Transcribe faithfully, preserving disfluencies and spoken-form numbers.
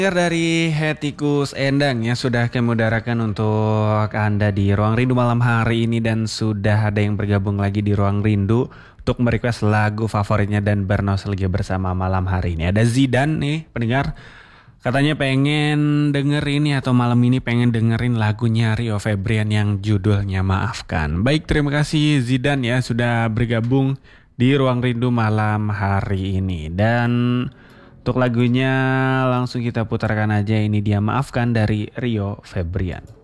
Dari Hetikus Endang yang sudah kami udarakan untuk Anda di Ruang Rindu malam hari ini, dan sudah ada yang bergabung lagi di Ruang Rindu untuk merequest lagu favoritnya dan bernostalgia bersama malam hari ini. Ada Zidan nih pendengar, katanya pengen denger ini atau malam ini pengen dengerin lagunya Rio Febrian yang judulnya Maafkan. Baik, terima kasih Zidan ya sudah bergabung di Ruang Rindu malam hari ini. Dan untuk lagunya langsung kita putarkan aja, ini dia Maafkan dari Rio Febrian.